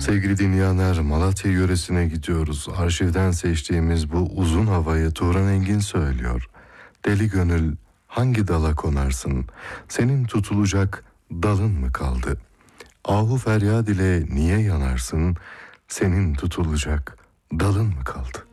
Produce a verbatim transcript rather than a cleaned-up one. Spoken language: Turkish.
Sevgili dinleyenler, Malatya yöresine gidiyoruz. Arşivden seçtiğimiz bu uzun havayı Turan Engin söylüyor. Deli gönül hangi dala konarsın? Senin tutulacak dalın mı kaldı? Ahu feryad ile niye yanarsın? Senin tutulacak dalın mı kaldı?